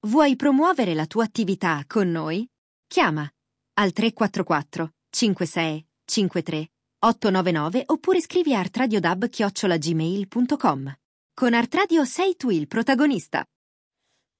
Vuoi promuovere la tua attività con noi? Chiama al 344 56 53 899 oppure scrivi a artradiodub@gmail.com. Con Art Radio sei tu il protagonista.